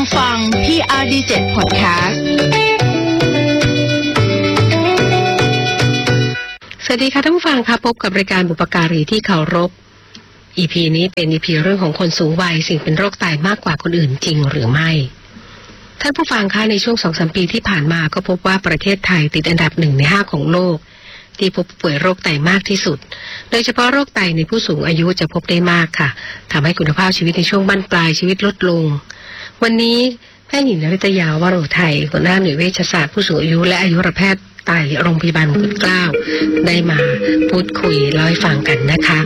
ฟัง PRD7 Podcast สวัสดีค่ะท่านผู้ฟังค่ะพบกับรายการบุปการีที่เคารพ EP นี้เป็น EP เรื่องของคนสูงวัยสิ่งเป็นโรคไตมากกว่าคนอื่นจริงหรือไม่ท่านผู้ฟังคะในช่วง 2-3 ปีที่ผ่านมาก็พบว่าประเทศไทยติดอันดับ1 ใน 5ของโลกที่พบป่วยโรคไตมากที่สุดโดยเฉพาะโรคไตในผู้สูงอายุจะพบได้มากค่ะทำให้คุณภาพชีวิตในช่วงบั้นปลายชีวิตลดลงวันนี้แพทย์หญิงนฤตยาวโรไทยหัวหน้าหน่วยเวชศาสตร์ผู้สูงอายุและอายุรแพทย์ไตโรงพยาบาลมงกุฎเกล้าได้มาพูดคุยเล่าให้ฟังกันนะคะ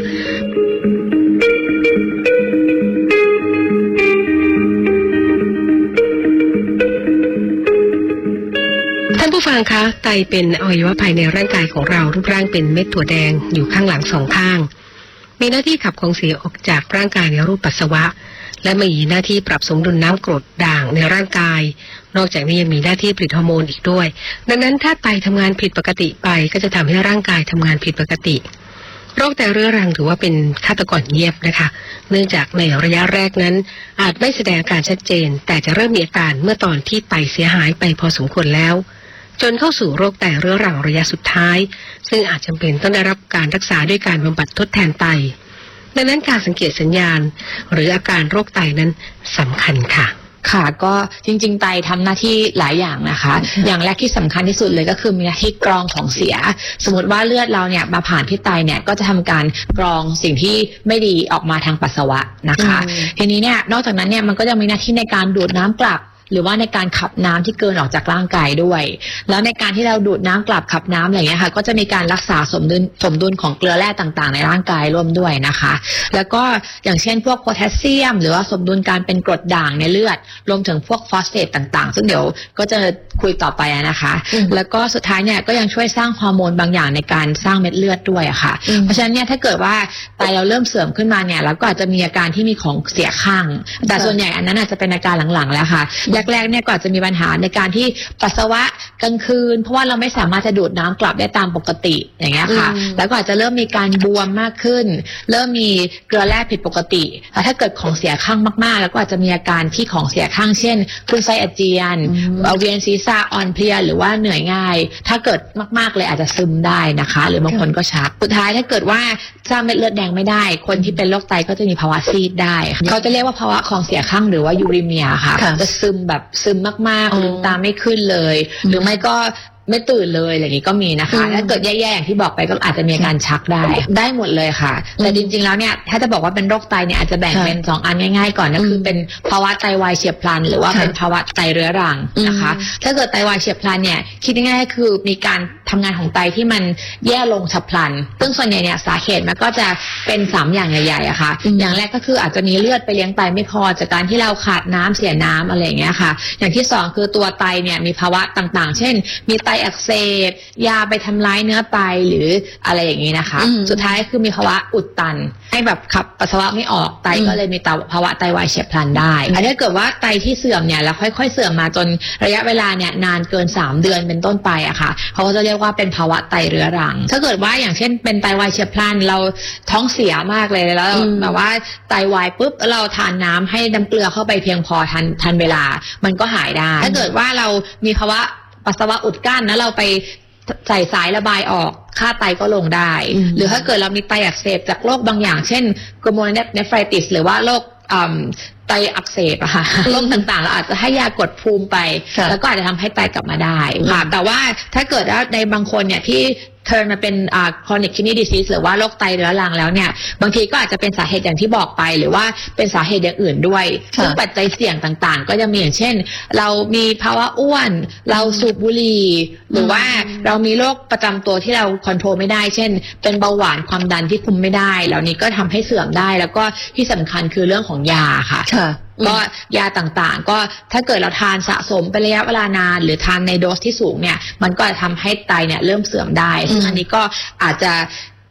ท่านผู้ฟังคะไตเป็นอวัยวะภายในร่างกายของเรารูปร่างเป็นเม็ดถั่วแดงอยู่ข้างหลังสองข้างมีหน้าที่ขับของเสียออกจากร่างกายในรูปปัสสาวะและมีหน้าที่ปรับสมดุลน้ำกรดด่างในร่างกายนอกจากนี้ยังมีหน้าที่ผลิตฮอร์โมนอีกด้วยดังนั้นถ้าไตทำงานผิดปกติไปก็จะทำให้ร่างกายทำงานผิดปกติโรคไตเรื้อรังถือว่าเป็นฆาตกรเงียบนะคะเนื่องจากในระยะแรกนั้นอาจไม่แสดงอาการชัดเจนแต่จะเริ่มมีอาการเมื่อตอนที่ไตเสียหายไปพอสมควรแล้วจนเข้าสู่โรคไตเรื้อรังระยะสุดท้ายซึ่งอาจจำเป็นต้องได้รับการรักษาด้วยการบำบัดทดแทนไตดังนั้นการสังเกตสัญญาณหรืออาการโรคไตนั้นสำคัญค่ะค่ะก็จริงๆไตทำหน้าที่หลายอย่างนะคะอย่างแรกที่สำคัญที่สุดเลยก็คือมีหน้าที่กรองของเสียสมมติว่าเลือดเราเนี่ยมาผ่านที่ไตเนี่ยก็จะทำการกรองสิ่งที่ไม่ดีออกมาทางปัสสาวะนะคะทีนี้เนี่ยนอกจากนั้นเนี่ยมันก็จะมีหน้าที่ในการดูดน้ำกลับหรือว่าในการขับน้ำที่เกินออกจากร่างกายด้วยแล้วในการที่เราดูดน้ำกลับขับน้ำอะไรอย่างเงี้ยค่ะก็จะมีการรักษาสมดุลของเกลือแร่ต่างๆในร่างกายร่วมด้วยนะคะแล้วก็อย่างเช่นพวกโพแทสเซียมหรือว่าสมดุลการเป็นกรดด่างในเลือดรวมถึงพวกฟอสเฟตต่างๆซึ่งเดี๋ยวก็จะคุยต่อไปนะคะแล้วก็สุดท้ายเนี่ยก็ยังช่วยสร้างฮอร์โมนบางอย่างในการสร้างเม็ดเลือดด้วยอะค่ะเพราะฉะนั้นเนี่ยถ้าเกิดว่าไตเราเริ่มเสื่อมขึ้นมาเนี่ยเราก็อาจจะมีอาการที่มีของเสียข้างแต่ส่วนใหญ่อันนั้นอาจจะเป็นอาการหลังๆแล้วค่ะแรกๆเนี่ยก็อาจจะมีปัญหาในการที่ปัสสาวะกลางคืนเพราะว่าเราไม่สามารถจะดูดน้ำกลับได้ตามปกติอย่างเงี้ยค่ะแล้วก็อาจจะเริ่มมีการบวมมากขึ้นเริ่มมีเกลือแร่ผิดปกติแล้วถ้าเกิดของเสียข้างมากๆแล้วก็อาจจะมีอาการที่ของเสียข้างเช่นคลื่นไส้อาเจียนเวียนศีรษะอ่อนเพลียหรือว่าเหนื่อยง่ายถ้าเกิดมากๆเลยอาจจะซึมได้นะคะหรือบางคนก็ชักสุดท้ายถ้าเกิดว่าสร้างเม็ดเลือดแดงไม่ได้คนที่เป็นโรคไตก็จะมีภาวะซีดได้เขาจะเรียกว่าภาวะของเสียข้างหรือว่ายูริเมียค่ะจะซึมมากๆลืมตาไม่ขึ้นเลยหรือไม่ก็ไม่ตื่นเลยอะไรอย่างนี้ก็มีนะคะถ้าเกิดแย่ๆอย่างที่บอกไปก็อาจจะมีอาการชักได้หมดเลยค่ะแต่จริงๆแล้วเนี่ยถ้าจะบอกว่าเป็นโรคไตเนี่ยอาจจะแบ่งเป็น2อันง่ายๆก่อนก็คือเป็นภาวะไตวายเฉียบพลันหรือว่าเป็นภาวะไตเรื้อรังนะคะถ้าเกิดไตวายเฉียบพลันเนี่ยคิดง่ายๆคือมีการทำงานของไตที่มันแย่ลงฉับพลันซึ่งส่วนใหญ่เนี่ยสาเหตุมันก็จะเป็น3อย่างใหญ่ๆอะค่ะอย่างแรกก็คืออาจจะมีเลือดไปเลี้ยงไตไม่พอจากการที่เราขาดน้ำเสียน้ำอะไรอย่างเงี้ยค่ะอย่างที่2คือตัวไตเนี่ยมีภาวะต่างๆเช่นมีไตอักเสบยาไปทำร้ายเนื้อไตหรืออะไรอย่างนี้นะคะสุดท้ายคือมีภาวะอุดตันให้แบบขับปัสสาวะไม่ออกไตก็เลยมีภาวะไตวายเฉียบพลันได้อันนี้เกิดว่าไตที่เสื่อมเนี่ยแล้วค่อยๆเสื่อมมาจนระยะเวลาเนี่ยนานเกิน3เดือนเป็นต้นไปอะค่ะเขาก็จะเรียกว่าเป็นภาวะไตเรื้อรังถ้าเกิดว่าอย่างเช่นเป็นไตวายเฉียบพลันเราท้องเสียมากเลยแล้วแบบว่าไตวายปุ๊บเราทานน้ำให้น้ำเกลือเข้าไปเพียงพอทันเวลามันก็หายได้ถ้าเกิดว่าเรามีภาวะปัสสาวะอุดกั้นแล้วเราไปใส่สายระบายออกค่าไตก็ลงได้หรือถ้าเกิดเรามีไตอักเสบจากโรคบางอย่างเช่นกรโมเนฟไรติสหรือว่าโรคไตอักเสบอะค่ะโรคต่างๆเราอาจจะให้ยากดภูมิไปแล้วก็อาจจะทำให้ไตกลับมาได้ค่ะแต่ว่าถ้าเกิดว่าในบางคนเนี่ยที่เทิร์นมาเป็นchronic kidney disease หรือว่าโรคไตเรื้อรังแล้วเนี่ยบางทีก็อาจจะเป็นสาเหตุอย่างที่บอกไปหรือว่าเป็นสาเหตุอย่างอื่นด้วยซึ่งปัจจัยเสี่ยงต่างๆก็จะมีอย่างเช่นเรามีภาวะอ้วนเราสูบบุหรี่หรือว่าเรามีโรคประจำตัวที่เราควบคุมไม่ได้เช่นเป็นเบาหวานความดันที่คุมไม่ได้เหล่านี้ก็ทำให้เสื่อมได้แล้วก็ที่สำคัญคือเรื่องของยาค่ะก็ยาต่างๆก็ถ้าเกิดเราทานสะสมเป็นระยะเวลานานหรือทานในโดสที่สูงเนี่ยมันก็จะทำให้ไตเนี่ยเริ่มเสื่อมได้ซึ่งอันนี้ก็อาจจะ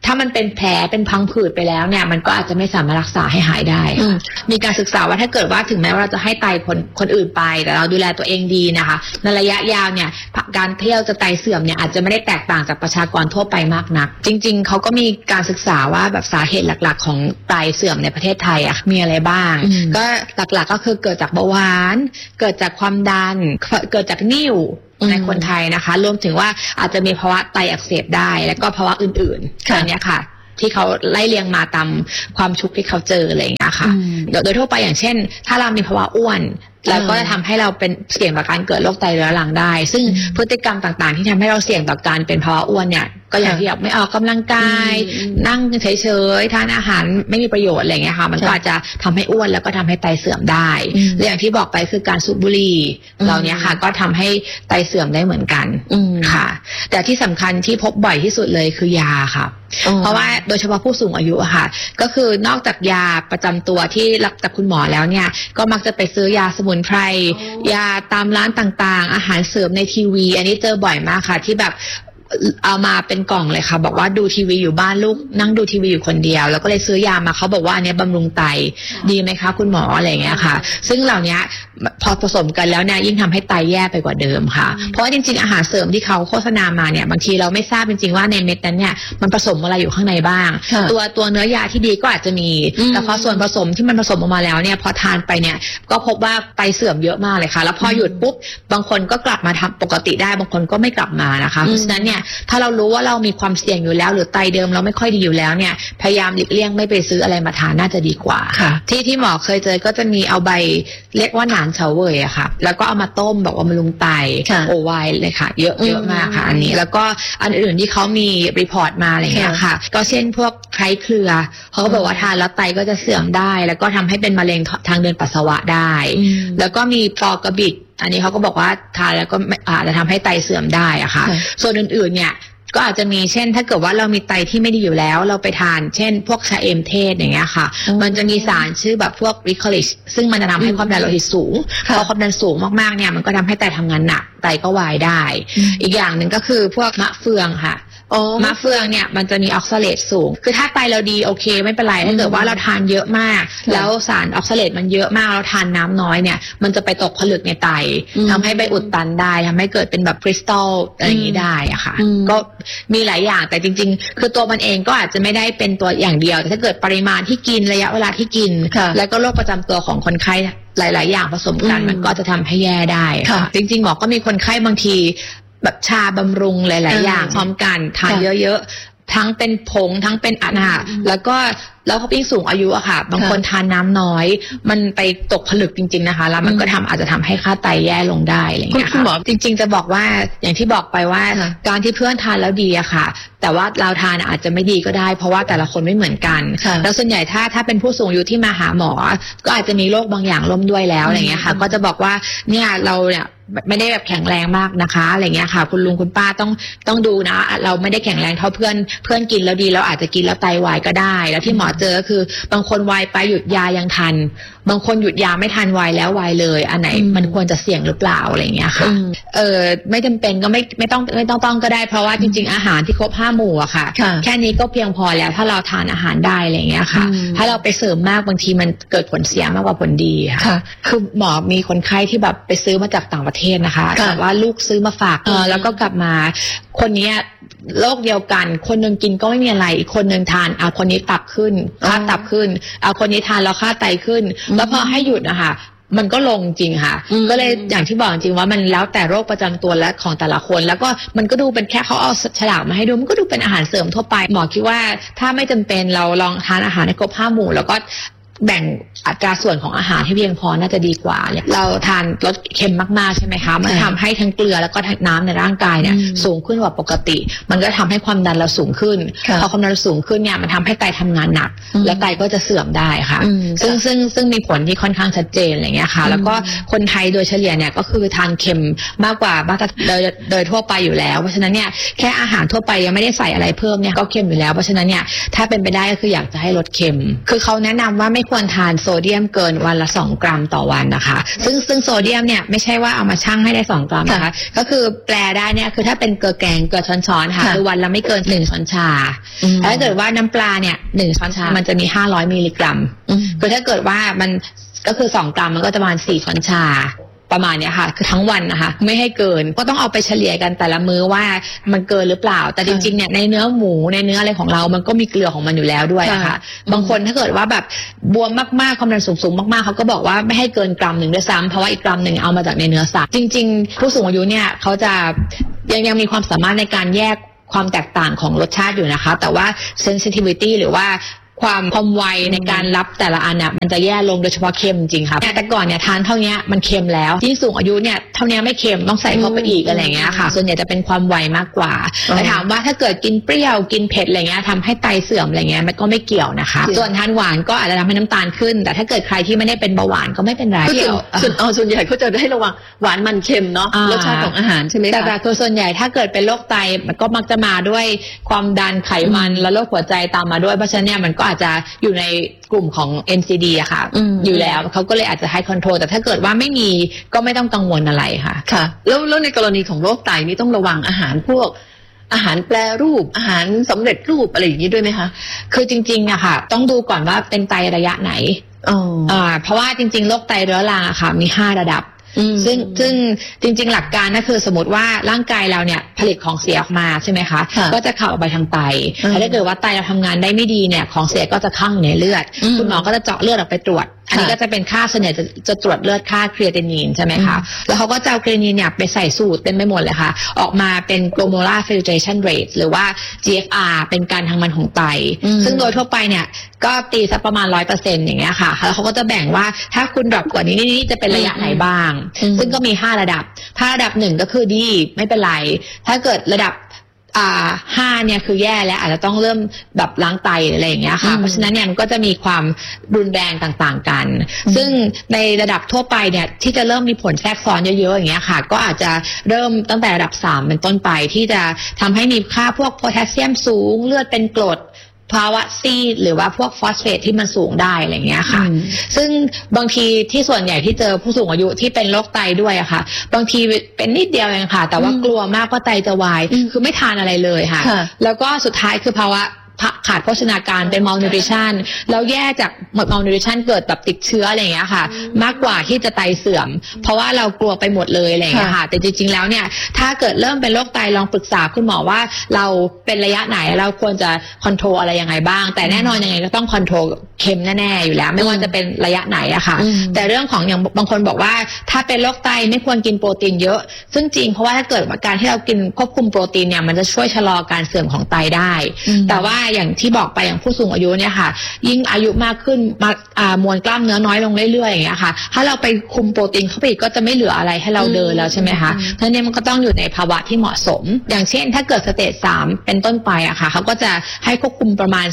ถ้ามันเป็นแผลเป็นพังผืดไปแล้วเนี่ยมันก็อาจจะไม่สามารถรักษาให้หายได้มีการศึกษาว่าถ้าเกิดว่าถึงแม้ว่าเราจะให้ไตคนอื่นไปแต่เราดูแลตัวเองดีนะคะในระยะยาวเนี่ยการที่เราจะไตเสื่อมเนี่ยอาจจะไม่ได้แตกต่างจากประชากรทั่วไปมากนักจริงๆเขาก็มีการศึกษาว่าแบบสาเหตุหลักๆของไตเสื่อมในประเทศไทยอะมีอะไรบ้างก็หลักๆก็คือเกิดจากเบาหวานเกิดจากความดันเกิดจากนิ่วในคนไทยนะคะรวมถึงว่าอาจจะมีภาวะไตอักเสบได้แล้วก็ภาวะอื่นๆอันนี้ค่ะที่เขาไล่เรียงมาตามความชุกที่เขาเจออะไรอย่างเงี้ยค่ะโดยทั่วไปอย่างเช่นถ้าเรามีภาวะอ้วนแล้วก็จะทำให้เราเป็นเสี่ยงต่อการเกิดโรคไตเรื้อรังได้ซึ่งพฤติกรรมต่างๆที่ทำให้เราเสี่ยงต่อการเป็นภาวะอ้วนเนี่ยก็อย่างที่ไม่ออกกำลังกายนั่งเฉยๆทานอาหารไม่มีประโยชน์อะไรเงี้ยค่ะมันก็อาจจะทำให้อ้วนแล้วก็ทำให้ไตเสื่อมได้และอย่างที่บอกไปคือการสูบบุหรี่เราเนี้ยค่ะก็ทำให้ไตเสื่อมได้เหมือนกันค่ะแต่ที่สำคัญที่พบบ่อยที่สุดเลยคือยาค่ะเพราะว่าโดยเฉพาะผู้สูงอายุอะค่ะก็คือนอกจากยาประจำตัวที่รับจากคุณหมอแล้วเนี่ยก็มักจะไปซื้อยาสมุนไพรยาตามร้านต่างๆอาหารเสริมในทีวีอันนี้เจอบ่อยมากค่ะที่แบบเอามาเป็นกล่องเลยค่ะบอกว่าดูทีวีอยู่บ้านลูกนั่งดูทีวีอยู่คนเดียวแล้วก็เลยซื้อยามาเขาบอกว่าอันนี้บำรุงไตดีไหมคะคุณหมออะไรอย่างเงี้ยค่ะซึ่งเหล่านี้พอผสมกันแล้วเนี่ยยิ่งทำให้ไตแย่ไปกว่าเดิมค่ะเพราะว่าจริงๆอาหารเสริมที่เขาโฆษณามาเนี่ยบางทีเราไม่ทราบจริงๆว่าในเม็ดนั้นเนี่ยมันผสมอะไรอยู่ข้างในบ้างตัวเนื้อยาที่ดีก็อาจจะมีแต่พอส่วนผสมที่มันผสมออกมาแล้วเนี่ยพอทานไปเนี่ยก็พบว่าไตเสื่อมเยอะมากเลยค่ะแล้วพอหยุดปุ๊บบางคนก็กลับมาทำปกติได้บางคนก็ไม่กลับมานะคะเพราะฉะนั้นเนี่ยถ้าเรารู้ว่าเรามีความเสี่ยงอยู่แล้วหรือไตเดิมเราไม่ค่อยดีอยู่แล้วเนี่ยพยายามหลีกเลี่ยงไม่ไปซื้ออะไรมาทานน่าจะดีกว่าที่หมอเคยเจอก็จะมีเอาใบเรียกว่าหนานเฉาเว่ยอะค่ะแล้วก็เอามาต้มแบบว่าบำรุงไตโอไวเลยค่ะเยอะมากค่ะอันนี้แล้วก็อันอื่นที่เขามีรีพอร์ตมาอะไรอย่างเงี้ยค่ะก็เช่นพวกไคร้เครือเขาก็บอกว่าทานแล้วไตก็จะเสื่อมได้แล้วก็ทำให้เป็นมะเร็งทางเดินปัสสาวะได้แล้วก็มีปอกระบิดอันนี้เขาก็บอกว่าทานแล้วก็อาจจะทำให้ไตเสื่อมได้อะค่ะส่วนอื่นๆเนี่ยก็อาจจะมีเช่นถ้าเกิดว่าเรามีไตที่ไม่ดีอยู่แล้วเราไปทานเช่นพวกชาเอมเทศอย่างเงี้ยค่ะมันจะมีสารชื่อแบบพวกริคอลิชซึ่งมันจะทำให้ความดันโลหิตสูงพอความดันสูงมากๆเนี่ยมันก็ทำให้ไตทำงานหนักไตก็วายได้อีกอย่างหนึ่งก็คือพวกมะเฟืองค่ะมะเฟืองเนี่ยมันจะมีออกซาเลตสูงคือถ้าไตเราดีโอเคไม่เป็นไรถ้าเกิดว่าเราทานเยอะมากแล้วสารออกซาเลตมันเยอะมากเราทานน้ำน้อยเนี่ยมันจะไปตกผลึกในไตทำให้ใบอุดตันได้ทำให้เกิดเป็นแบบคริสตัลอะไรอย่างนี้ได้อะค่ะก็มีหลายอย่างแต่จริงๆคือตัวมันเองก็อาจจะไม่ได้เป็นตัวอย่างเดียวแต่ถ้าเกิดปริมาณที่กินระยะเวลาที่กินแล้วก็โรคประจำตัวของคนไข้หลายๆอย่างผสมกันมันก็จะทำให้แย่ได้ค่ะจริงๆหมอก็มีคนไข้บางทีแบบชาบำรุงหลายๆอย่างพร้อมกันทานเยอะๆทั้งเป็นผงทั้งเป็นอัดค่ะแล้วเขายิ่งสูงอายุอะค่ะบางคนทานน้ำน้อยมันไปตกผลึกจริงๆนะคะแล้วมันก็อาจจะทำให้ค่าไตแย่ลงได้อะไรอย่างเงี้ยค่ะจริงๆจะบอกว่าอย่างที่บอกไปว่าการที่เพื่อนทานแล้วดีอะค่ะแต่ว่าเราทานอาจจะไม่ดีก็ได้เพราะว่าแต่ละคนไม่เหมือนกันแล้วส่วนใหญ่ถ้าเป็นผู้สูงอายุที่มาหาหมอก็อาจจะมีโรคบางอย่างร่วมด้วยแล้วอะไรเงี้ยค่ะก็จะบอกว่าเนี่ยเราเนี่ยไม่ได้แบบแข็งแรงมากนะคะอะไรเงี้ยค่ะคุณลุงคุณป้าต้องดูนะเราไม่ได้แข็งแรงเท่าเพื่อนกินแล้วดีเราอาจจะกินแล้วไตวายก็ได้แล้วที่หมอเจอคือบางคนวายไปหยุดยายังทันบางคนหยุดยาไม่ทันวายแล้ววายเลยอันไหนมันควรจะเสี่ยงหรือเปล่าอะไรเงี้ยค่ะไม่จำเป็นก็ไม่ต้องก็ได้เพราะว่าจริงๆอาหารที่ครบ5 หมู่อะค่ะแค่นี้ก็เพียงพอแล้วถ้าเราทานอาหารได้อะไรเงี้ยค่ะถ้าเราไปเสริมมากบางทีมันเกิดผลเสียมากกว่าผลดีค่ะคือหมอมีคนไข้ที่แบบไปซื้อมาจากต่างประเทศนะคะแต่ว่าลูกซื้อมาฝากแล้วก็กลับมาคนนี้โรคเดียวกันคนนึงกินก็ไม่มีอะไรอีกคนนึงทานเอาคนนี้ตับขึ้นค่าตับขึ้นเอาคนนี้ทานแล้วค่าไตขึ้นแล้วพอให้หยุดนะคะมันก็ลงจริงค่ะก็เลยอย่างที่บอกจริงว่ามันแล้วแต่โรคประจำตัวและของแต่ละคนแล้วก็มันก็ดูเป็นแค่เขาเอาฉลากมาให้ดูมันก็ดูเป็นอาหารเสริมทั่วไปหมอคิดว่าถ้าไม่จำเป็นเราลองทานอาหารให้ครบ5 หมู่แล้วก็แบ่งอัตราส่วนของอาหารให้เพียงพอน่าจะดีกว่าเนี่ยเราทานรสเค็มมากๆใช่ไหมคะมันทำให้ทั้งเกลือแล้วก็น้ำในร่างกายเนี่ยสูงขึ้นกว่าปกติมันก็ทำให้ความดันเราสูงขึ้นพอความดันเราสูงขึ้นเนี่ยมันทำให้ไตทำงานหนักและไตก็จะเสื่อมได้ค่ะซึ่งมีผลที่ค่อนข้างชัดเจนอะไรเงี้ยค่ะแล้วก็คนไทยโดยเฉลี่ยเนี่ยก็คือทานเค็มมากกว่าโดยทั่วไปอยู่แล้วเพราะฉะนั้นเนี่ยแค่อาหารทั่วไปยังไม่ได้ใส่อะไรเพิ่มเนี่ยก็เค็มอยู่แล้วเพราะฉะนั้นเนี่ยถ้าเป็นไปได้ก็คืออยากจะให้ลดเค็มคือเขาแนะนำว่าไม่ควรควรทานโซเดียมเกินวันละ2 กรัมต่อวันนะคะซึ่งโซเดียมเนี่ยไม่ใช่ว่าเอามาชั่งให้ได้2 กรัมนะคะก็คือแปลได้เนี่ยคือถ้าเป็นเกลือแกงเกลือช้อนๆค่ะคือวันละไม่เกิน1 ช้อนชาแล้วถ้าเกิดว่าน้ำปลาเนี่ย1 ช้อนชามันจะมี500 มิลลิกรัมคือถ้าเกิดว่ามันก็คือ2 กรัมมันก็จะประมาณ4 ช้อนชาประมาณนี้ค่ะคือทั้งวันนะคะไม่ให้เกินก็ต้องเอาไปเฉลี่ยกันแต่ละมื้อว่ามันเกินหรือเปล่าแต่จริงๆเนี่ยในเนื้อหมูในเนื้ออะไรของเรามันก็มีเกลือของมันอยู่แล้วด้วยค่ะบางคนถ้าเกิดว่าแบบบวมมากๆความดันสูงๆมากๆเขาก็บอกว่าไม่ให้เกิน1 กรัมด้วยซ้ำเพราะว่าอีก 1 กรัมเอามาจากในเนื้อสัตว์จริงๆผู้สูงอายุเนี่ยเขาจะยังมีความสามารถในการแยกความแตกต่างของรสชาติอยู่นะคะแต่ว่า sensitivity หรือว่าความไวในการรับแต่ละอันน่ะมันจะแย่ลงโดยเฉพาะเค็มจริงครับแต่ก่อนเนี่ยทานเท่านี้มันเค็มแล้วยิ่งสูงอายุเนี่ยเท่านี้ไม่เค็มต้องใส่เข้าไปอีกอะไรเงี้ยค่ะส่วนใหญ่จะเป็นความไวมากกว่าแต่ถามว่าถ้าเกิดกินเปรี้ยวกินเผ็ดอะไรเงี้ยทำให้ไตเสื่อมอะไรเงี้ยมันก็ไม่เกี่ยวนะคะส่วนทานหวานก็อาจจะทำให้น้ำตาลขึ้นแต่ถ้าเกิดใครที่ไม่ได้เป็นเบาหวานก็ไม่เป็นไรส่วนใหญ่เขาจะให้ระวังหวานมันเค็มเนาะรสชาติของอาหารใช่ไหมคะแต่คือส่วนใหญ่ถ้าเกิดเป็นโรคไตมันก็มักจะมาด้วยความดันไขมันและโรคหัวใจตามมาด้วยเพราะฉะนั้นเนี่ยมันก็อาจจะอยู่ในกลุ่มของ NCD อะค่ะอยู่แล้วเขาก็เลยอาจจะให้คอนโทรลแต่ถ้าเกิดว่าไม่มีก็ไม่ต้องกังวลอะไรค่ะค่ะแล้วในกรณีของโรคไตนี่ต้องระวังอาหารพวกอาหารแปรรูปอาหารสำเร็จรูปอะไรอย่างนี้ด้วยไหมคะคือจริงๆอะค่ะต้องดูก่อนว่าเป็นไตระยะไหนเพราะว่าจริงๆโรคไตเรื้อรังอะค่ะมี5 ระดับซึ่งจริงๆหลักการก็คือสมมติว่าร่างกายเราเนี่ยผลิตของเสียออกมาใช่ไหมคะก็จะเข้าออกไปทางไตแต่ถ้าเกิดว่าไตเราทำงานได้ไม่ดีเนี่ยของเสียก็จะคั่งอยู่ในเลือดคุณหมอก็จะเจาะเลือดออกไปตรวจอันนี้ก็จะเป็นค่าส่วนใหญ่จะตรวจเลือดค่าครีเอตินินใช่ไหมคะแล้วเขาก็จะเอาครีเอตินินเนี่ยไปใส่สูตรเต็มไปหมดเลยค่ะออกมาเป็น glomerular filtration rate หรือว่า GFR เป็นการทางมันของไตซึ่งโดยทั่วไปเนี่ยก็ตีสักประมาณ 100% อย่างเงี้ยค่ะแล้วเขาก็จะแบ่งว่าถ้าคุณดรอปกว่านี้นี่จะเป็นระยะไหนบ้างซึ่งก็มี5 ระดับถ้าระดับ1ก็คือดีไม่เป็นไรถ้าเกิดระดับ5เนี่ยคือแย่แล้วอาจจะต้องเริ่มแบบล้างไตอะไรอย่างเงี้ยค่ะเพราะฉะนั้นเนี่ยมันก็จะมีความรุนแรงต่างๆกันซึ่งในระดับทั่วไปเนี่ยที่จะเริ่มมีผลแทรกซ้อนเยอะๆอย่างเงี้ยค่ะก็อาจจะเริ่มตั้งแต่ระดับ3เป็นต้นไปที่จะทำให้มีค่าพวกโพแทสเซียมสูงเลือดเป็นกรดภาวะซีดหรือว่าพวกฟอสเฟตที่มันสูงได้อะไรเงี้ยค่ะซึ่งบางทีที่ส่วนใหญ่ที่เจอผู้สูงอายุที่เป็นโรคไตด้วยอะค่ะบางทีเป็นนิดเดียวเองค่ะแต่ว่ากลัวมากว่าไตจะวายคือไม่ทานอะไรเลยค่ะแล้วก็สุดท้ายคือภาวะขาดโภชนาการเป็น malnutrition แล้วแย่จาก malnutrition เกิดแบบติดเชื้ออะไรอย่างเงี้ยค่ะมากกว่าที่จะไตเสื่อมเพราะว่าเรากลัวไปหมดเลยอะไรอย่างเงี้ยค่ะแต่จริงๆแล้วเนี่ยถ้าเกิดเริ่มเป็นโรคไตลองปรึกษาคุณหมอว่าเราเป็นระยะไหนเราควรจะคอนโทรลอะไรยังไงบ้างแต่แน่นอนยังไงก็ต้องคอนโทรลเค็มแน่ๆอยู่แล้วไม่ว่าจะเป็นระยะไหนอะค่ะแต่เรื่องของอย่างบางคนบอกว่าถ้าเป็นโรคไตไม่ควรกินโปรตีนเยอะซึ่งจริงเพราะว่าถ้าเกิดการที่เรากินควบคุมโปรตีนเนี่ยมันจะช่วยชะลอการเสื่อมของไตได้แต่ว่าอย่างที่บอกไปอย่างผู้สูงอายุเนี่ยค่ะยิ่งอายุมากขึ้นมวลกล้ามเนื้อน้อยลงเรื่อยๆอย่างเงี้ยค่ะถ้าเราไปคุมโปรตีนเข้าไปอีกก็จะไม่เหลืออะไรให้เราเดินแล้วใช่ไหมคะเพราะฉะนั้นมันก็ต้องอยู่ในภาวะที่เหมาะสมอย่างเช่นถ้าเกิดสเตจ3เป็นต้นไปอะค่ะเขาก็จะให้ควบคุมประมาณ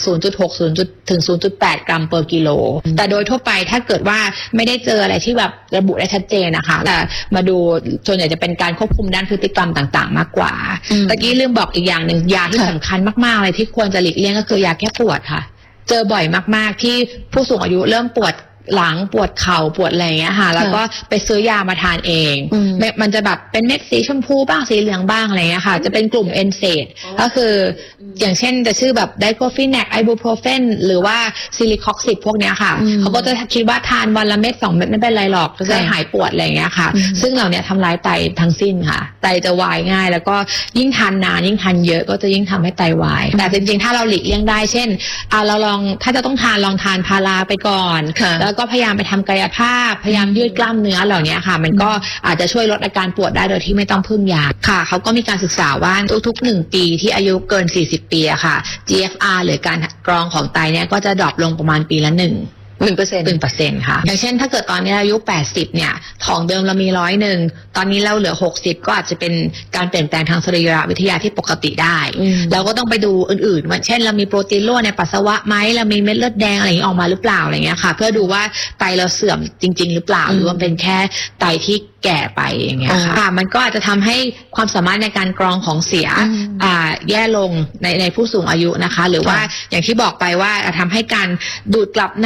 0.6 ถึง 0.8 กรัมเปอร์กิโลแต่โดยทั่วไปถ้าเกิดว่าไม่ได้เจออะไรที่แบบระบุได้ชัดเจนนะคะแต่มาดูส่วนใหญ่จะเป็นการควบคุมด้านพฤติกรรมต่างๆมากกว่าตะกี้ลืมบอกอีกอย่างหนึ่งยาที่สำคัญมากๆเลยที่ควรจะหลีกเลี่ยงก็คือยาแก้ปวดค่ะเจอบ่อยมากๆที่ผู้สูงอายุเริ่มปวดหลังปวดเข่าปวดอะไรอย่างเงี้ยค่ะแล้วก็ไปซื้อยามาทานเองมันจะแบบเป็นเม็ดสีชมพูบ้างสีเหลืองบ้างอะไรเงี้ยค่ะจะเป็นกลุ่ม NSAID ก็คืออย่างเช่นจะชื่อแบบไดโคฟิแนกไอบูโพรเฟนหรือว่าซิลิคอกซิดพวกเนี้ยค่ะเขาก็จะคิดว่าทานวันละเม็ด2 เม็ดไม่เป็นไรหรอกจะหายปวดอะไรเงี้ยค่ะซึ่งเหล่านี้ทำร้ายไตทั้งสิ้นค่ะไตจะวายง่ายแล้วก็ยิ่งทานนานยิ่งทานเยอะก็จะยิ่งทำให้ไตวายแต่จริงๆถ้าเราหลีกเลี่ยงได้เช่นเราลองถ้าจะต้องทานลองทานพาราไปก่อนแล้วก็พยายามไปทำกายภาพพยายามยืดกล้ามเนื้อเหล่านี้ค่ะมันก็อาจจะช่วยลดอาการปวดได้โดยที่ไม่ต้องพึ่งยาค่ะเขาก็มีการศึกษาว่าทุกๆ1 ปีที่อายุเกิน40 ปีอะค่ะ GFR หรือการกรองของไตเนี่ยก็จะดรอปลงประมาณปีละ1% ค่ะอย่างเช่นถ้าเกิดตอนนี้อายุ80เนี่ยของเดิมเรามี100ตอนนี้เราเหลือ60ก็อาจจะเป็นการเปลี่ยนแปลงทางสรีรวิทยาที่ปกติได้เราก็ต้องไปดูอื่นๆเช่นเรามีโปรตีนรั่วในปัสสาวะไหมเรามีเม็ดเลือดแดงอะไรอย่างนี้ออกมาหรือเปล่าอะไรเงี้ยค่ะเพื่อดูว่าไตเราเสื่อมจริงๆหรือเปล่าหรือว่าเป็นแค่ไตที่แก่ไปอย่างเงี้ยค่ะมันก็อาจจะทำให้ความสามารถในการกรองของเสียแย่ลงในผู้สูงอายุนะคะหรือว่าอย่างที่บอกไปว่าทำให้การดูดกลับน้ำหรือ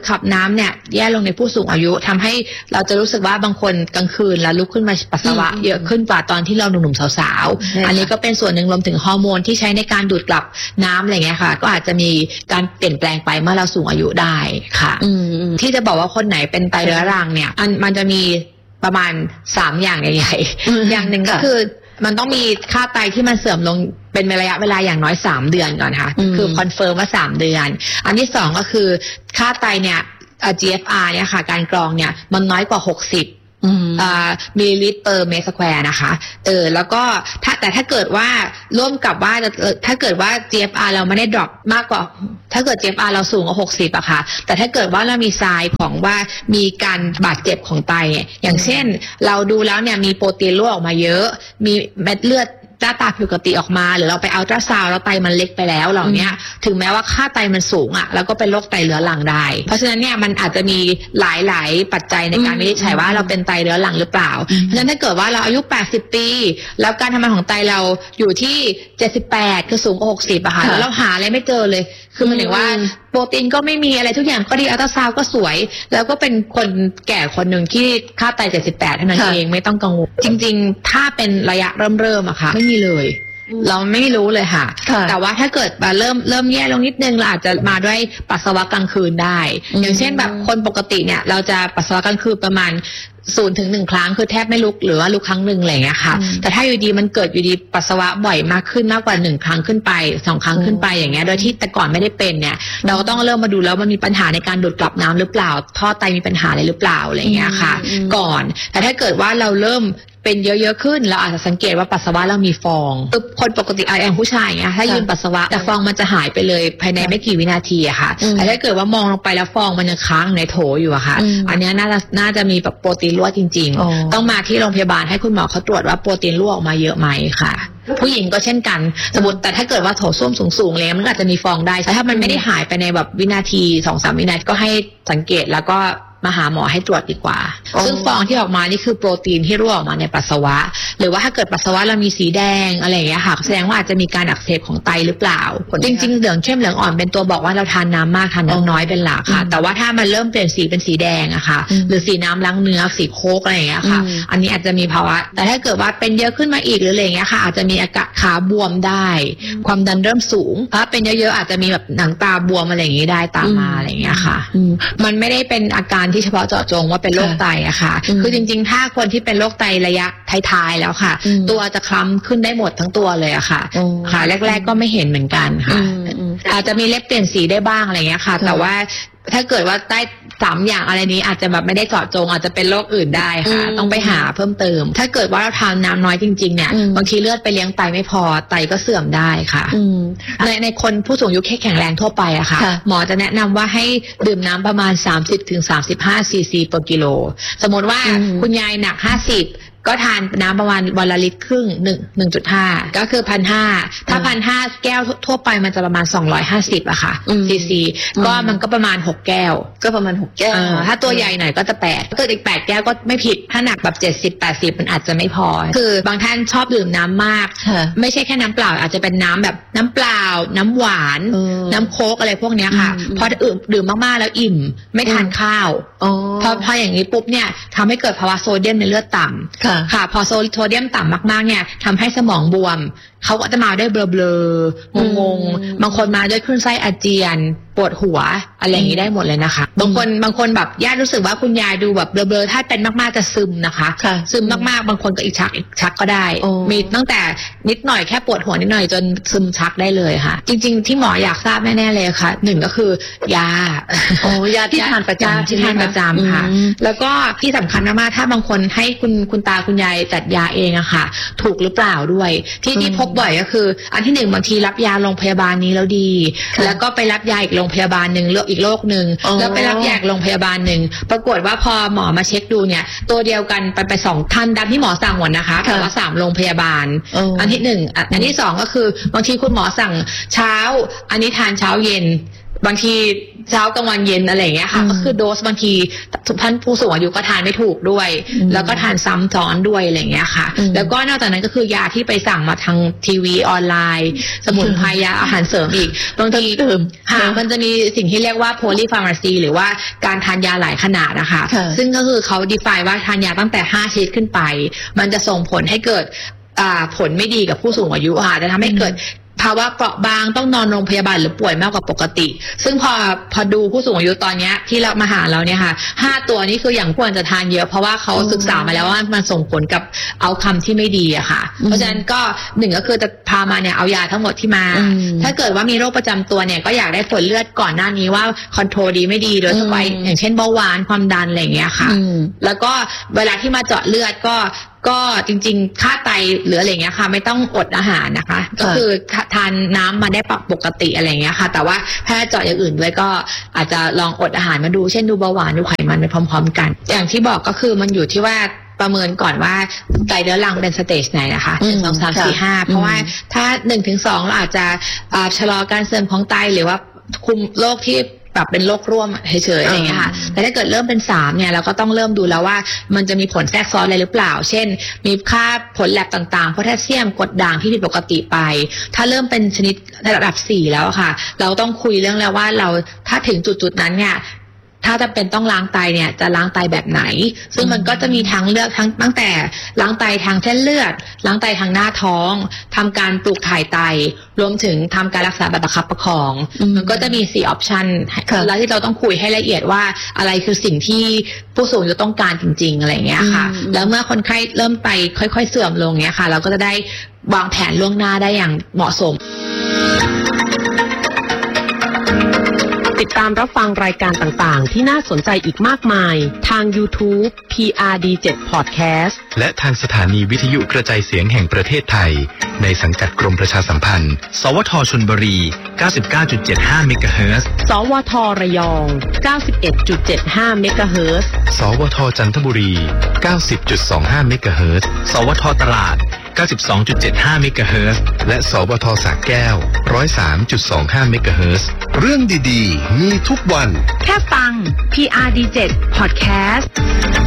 ขับน้ำเนี่ยแย่ลงในผู้สูงอายุทำให้เราจะรู้สึกว่าบางคนกลางคืนแล้วลุกขึ้นมาปัสสาวะเยอะขึ้นกว่าตอนที่เราหนุ่มๆสาวๆอันนี้ก็เป็นส่วนหนึ่งรวมถึงฮอร์โมนที่ใช้ในการดูดกลับน้ำอะไรเงี้ยค่ะก็อาจจะมีการเปลี่ยนแปลงไปเมื่อเราสูงอายุได้ค่ะที่จะบอกว่าคนไหนเป็นไตเรื้อรังเนี่ยมันจะมีประมาณ3อย่างใหญ่ๆอย่างหนึ่งก็คือมันต้องมีค่าไตที่มันเสื่อมลงเป็นระยะเวลาอย่างน้อย3เดือนก่อนค่ะคือคอนเฟิร์มว่า3เดือนอันที่2ก็คือค่าไตเนี่ยGFR เนี่ยค่ะการกรองเนี่ยมันน้อยกว่า60มิลลิลิตร per ሜตรสแควร์นะคะแล้วก็แต่ถ้าเกิดว่าร่วมกับว่าถ้าเกิดว่า GFR เราไม่ได้ดรอปมากกว่าถ้าเกิด GFR เราสูงกว่า60อะค่ะแต่ถ้าเกิดว่าเรามีทรายของว่ามีการบาดเจ็บของไตอย่างเช่นเราดูแล้วเนี่ยมีโปรตีนรั่วออกมาเยอะมีเม็ดเลือดหน้าตาผิดปกติออกมาหรือเราไปอัลตราซาวด์แล้วไตมันเล็กไปแล้วเหล่านี้ถึงแม้ว่าค่าไตมันสูงอ่ะแล้วก็เป็นโรคไตเรื้อรังได้เพราะฉะนั้นเนี่ยมันอาจจะมีหลายปัจจัยในการวินิจฉัยว่าเราเป็นไตเรื้อรังหรือเปล่าเพราะฉะนั้นถ้าเกิดว่าเราอายุ80ปีแล้วการทำงานของไตเราอยู่ที่78คือสูงกว่า60อะค่ะแล้วเราหาอะไรไม่เจอเลยคือมันถึงว่าโปรตีนก็ไม่มีอะไรทุกอย่างก็ดีอัลตราซาวด์ก็สวยแล้วก็เป็นคนแก่คนหนึ่งที่ค่าไต78เท่านั้นเองไม่ต้องกังวลจริงๆถ้าเป็นระยะเริ่มอะค่ะไม่มีเลยเราไม่รู้เลยค่ะแต่ว่าถ้าเกิดเริ่มแย่ลงนิดนึงเราอาจจะมาด้วยปัสสาวะกลางคืนได้อย่างเช่นแบบคนปกติเนี่ยเราจะปัสสาวะกลางคืนประมาณ0 ถึง 1 ครั้งคือแทบไม่ลุกหรือว่าลุกครั้งหนึ่งอะไรอย่างเงี้ยค่ะแต่ถ้าอยู่ดีมันเกิดอยู่ดีปัสสาวะบ่อยมากขึ้นมากกว่า1 ครั้งขึ้นไป2 ครั้งขึ้นไปอย่างเงี้ยโดยที่แต่ก่อนไม่ได้เป็นเนี่ยเราก็ต้องเริ่มมาดูแล้วมันมีปัญหาในการดูดกลับน้ำหรือเปล่าท่อไตมีปัญหาอะไรหรือเปล่าอะไรอย่างเงี้ยค่ะก่อนแต่ถ้าเกิดว่าเราเริ่มเป็นเยอะๆขึ้นเราอาจจะสังเกตว่าปัสสาวะเรามีฟองคนปกติอย่างผู้ชายเงี้ยถ้ายืนปัสสาวะแต่ฟองมันจะหายไปเลยภายในไม่กี่วินาทีอะค่ะแต่ถ้าเกิดว่ามองลงไปแล้วฟองมันยังค้างในโถอยู่อะค่ะอันนี้น่าจะมีแบบโปรตีนรั่วจริงๆต้องมาที่โรงพยาบาลให้คุณหมอเขาตรวจว่าโปรตีนรั่วออกมาเยอะไหมค่ะผู้หญิงก็เช่นกันสมมติแต่ถ้าเกิดว่าโถส้วมสูงๆเลยมันอาจจะมีฟองได้แต่ถ้ามันไม่ได้หายไปในแบบวินาที 2-3 วินาทีก็ให้สังเกตแล้วก็มาหาหมอให้ตรวจดีกว่าซึ่งฟองที่ออกมานี่คือโปรตีนที่รั่วออกมาในปัสสาวะหรือว่าถ้าเกิดปัสสาวะเรามีสีแดงอะไรอย่างเงี้ยค่ะแสดงว่าอาจจะมีการอักเสบของไตหรือเปล่าจริงๆเหลืองเข้มเหลืองอ่อนเป็นตัวบอกว่าเราทานน้ำมากทานน้ำน้อยเป็นหลักค่ะแต่ว่าถ้ามันเริ่มเปลี่ยนสีเป็นสีแดงอะค่ะหรือสีน้ำล้างเนื้อสีโคกอะไรอย่างเงี้ยค่ะอันนี้อาจจะมีภาวะแต่ถ้าเกิดว่าเป็นเยอะขึ้นมาอีกหรืออะไรอย่างเงี้ยค่ะอาจจะมีอาการขาบวมได้ความดันเริ่มสูงถ้าเป็นเยอะๆอาจจะมีแบบหนังตาบวมอะไรอย่างงี้ได้ตามมาอะไรอย่างเงี้ยค่ะมันไม่ได้เป็นอาการที่เฉพาะเจาะจงว่าเป็นโรคไตอะค่ะคือจริงๆถ้าคนที่เป็นโรคไตระยะท้ายๆแล้วค่ะตัวจะคล้ำขึ้นได้หมดทั้งตัวเลยอะค่ะค่ะแรกๆก็ไม่เห็นเหมือนกันค่ะอาจจะมีเล็บเปลี่ยนสีได้บ้างอะไรเงี้ยค่ะแต่ว่าถ้าเกิดว่าได้3อย่างอะไรนี้อาจจะแบบไม่ได้เจาะจงอาจจะเป็นโรคอื่นได้ค่ะต้องไปหาเพิ่มเติมถ้าเกิดว่าเราทานน้ำน้อยจริงๆเนี่ยบางทีเลือดไปเลี้ยงไตไม่พอไตก็เสื่อมได้ค่ะในคนผู้สูงอายุแข็งแรงทั่วไปอะค่ะหมอจะแนะนำว่าให้ดื่มน้ำประมาณ 30-35 ซีซีต่อกิโลสมมติว่าคุณยายหนัก50ก็ทานน้ำประมาณวันละลิตรครึ่ง1.5 ก็คือ 1,500 ถ้า 1,500 แก้วทั่วไปมันจะประมาณ250อะค่ะซีซีก็มันก็ประมาณ6แก้วก็ประมาณ6แก้วถ้าตัวใหญ่หน่อยก็จะ8ถ้าเกิดอีก8แก้วก็ไม่ผิดถ้าหนักแบบ70-80มันอาจจะไม่พอคือบางท่านชอบดื่มน้ำมากไม่ใช่แค่น้ำเปล่าอาจจะเป็นน้ำแบบน้ำเปล่าน้ำหวานน้ำโค้กอะไรพวกนี้ค่ะพอดื่มมากๆแล้วอิ่มไม่ทานข้าวพออย่างนี้ปุ๊บเนี่ยทำให้เกิดภาวะโซเดียมในเลือดต่ำค่ะพอโซเดียมต่ำมากๆเนี่ยทำให้สมองบวมเขาก็จะมาด้วยเบลอๆงงๆบางคนมาด้วยคลื่นไส้อาเจียนปวดหัวอะไรอย่างนี้ได้หมดเลยนะคะบางคนแบบญาติรู้สึกว่าคุณยายดูแบบเบลอๆถ้าเป็นมากๆจะซึมนะคะซึมมากๆบางคนก็อีกชักก็ได้มีตั้งแต่นิดหน่อยแค่ปวดหัวนิดหน่อยจนซึมชักได้เลยค่ะจริงๆที่หมออยากทราบแน่ๆเลยค่ะ1ก็คือยาที่ทานประจำค่ะแล้วก็ที่สำคัญมากๆถ้าบางคนให้คุณตาคุณยายจัดยาเองอะค่ะถูกหรือเปล่าด้วยที่พบบ่อยก็คืออันที่1บางทีรับยาโรงพยาบาลนี้แล้วดีแล้วก็ไปรับยาอีกโรงพยาบาลนึงอีกโรคนึงแล้วไปรับยาโรงพยาบาลนึงปรากฏว่าพอหมอมาเช็คดูเนี่ยตัวเดียวกันไป2ท่านตามที่หมอสั่งหมดนะคะแต่ว่า3โรงพยาบาลอันที่1อันที่2ก็คือบางทีคุณหมอสั่งเช้าอันนี้ทานเช้าเย็นบางทีเช้ากลางวันเย็นอะไรอย่างเงี้ยค่ะก็คือโดสบางทีท่านผู้สูงอายุก็ทานไม่ถูกด้วยแล้วก็ทานซ้ำซ้อนด้วยอะไรอย่างเงี้ยค่ะแล้วก็นอกจากนั้นก็คือยาที่ไปสั่งมาทางทีวีออนไลน์สมุนไพรยาอาหารเสริมอีกบางทีมันจะมีสิ่งที่เรียกว่า polypharmacy หรือว่าการทานยาหลายขนาดนะคะซึ่งก็คือเขา define ว่าทานยาตั้งแต่5 ชนิดขึ้นไปมันจะส่งผลให้เกิดผลไม่ดีกับผู้สูงอายุค่ะจะทำให้เกิดภาวะเปราะบางต้องนอนโรงพยาบาลหรือป่วยมากกว่าปกติซึ่งพอดูผู้สูงอายุตอนนี้ที่เรามาหาเราเนี่ยค่ะ5 ตัวนี้คืออย่างควรจะทานเยอะเพราะว่าเขาศึกษามาแล้วว่ามันส่งผลกับเอาคำที่ไม่ดีอะค่ะเพราะฉะนั้นก็1ก็คือจะพามาเนี่ยเอายาทั้งหมดที่มาถ้าเกิดว่ามีโรคประจำตัวเนี่ยก็อยากได้ผลเลือดก่อนหน้านี้ว่าคอนโทรลดีไม่ดีโดยเฉพาะอย่างเช่นเบาหวานความดันอะไรอย่างเงี้ยค่ะแล้วก็เวลาที่มาเจาะเลือดก็จริงๆค่าไตหรืออะไรเงี้ยค่ะไม่ต้องอดอาหารนะคะก็คือทานน้ำมาได้ปกติอะไรเงี้ยค่ะแต่ว่าถ้าเจาะอย่างอื่นด้วยก็อาจจะลองอดอาหารมาดูเช่นดูเบาหวานดูไขมันไปพร้อมๆกันอย่างที่บอกก็คือมันอยู่ที่ว่าประเมินก่อนว่าไตเรื้อรังเป็นสเตจไหนนะคะ1 2 3 4 5เพราะว่าถ้า 1-2 เราอาจจะชะลอการเสื่อมของไตหรือว่าคุมโรคที่แบบเป็นโรคร่วมเฉยๆอะไรอย่างเงี้ยค่ะแต่ถ้าเกิดเริ่มเป็น3เนี่ยเราก็ต้องเริ่มดูแล้วว่ามันจะมีผลแทรกซ้อนอะไรหรือเปล่าเช่นมีค่าผลแลบต่างๆโพแทสเซียมกรดด่างที่ผิดปกติไปถ้าเริ่มเป็นชนิดระดับ4แล้วค่ะเราต้องคุยเรื่องแล้วว่าเราถ้าถึงจุดๆนั้นเนี่ยถ้าจะเป็นต้องล้างไตเนี่ยจะล้างไตแบบไหนซึ่งมันก็จะมีทางเลือกตั้งแต่ล้างไตทางเส้นเลือดล้างไตทางหน้าท้องทำการปลูกถ่ายไตรวมถึงทำการรักษาแบบประคับประคองมันก็จะมี4 ออปชันแล้วที่เราต้องคุยให้ละเอียดว่าอะไรคือสิ่งที่ผู้สูงอายุต้องการจริงๆอะไรอย่างเงี้ยค่ะแล้วเมื่อคนไข้เริ่มไปค่อยๆเสื่อมลงเนี้ยค่ะเราก็จะได้วางแผนล่วงหน้าได้อย่างเหมาะสมติดตามรับฟังรายการต่างๆที่น่าสนใจอีกมากมายทาง YouTube PRD7 Podcast และทางสถานีวิทยุกระจายเสียงแห่งประเทศไทยในสังกัดกรมประชาสัมพันธ์สวทชลบุรี 99.75 เมกะเฮิรตซ์สวทระยอง 91.75 เมกะเฮิรตซ์สวทจันทบุรี 90.25 เมกะเฮิรตซ์สวทตราด92.75 เมกะเฮิรตซ์และสวทสระแก้ว 103.25 เมกะเฮิรตซ์เรื่องดีๆมีทุกวันแค่ฟัง PRD7 Podcast